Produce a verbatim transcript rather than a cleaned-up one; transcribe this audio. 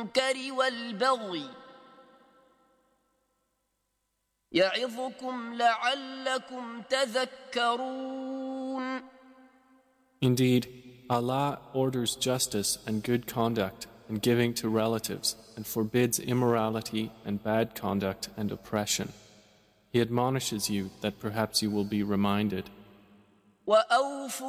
المنكر والبغي يعظكم لعلكم تذكرون. Indeed, Allah orders justice and good conduct and giving to relatives and forbids immorality and bad conduct and oppression. He admonishes you that perhaps you will be reminded. وأوفوا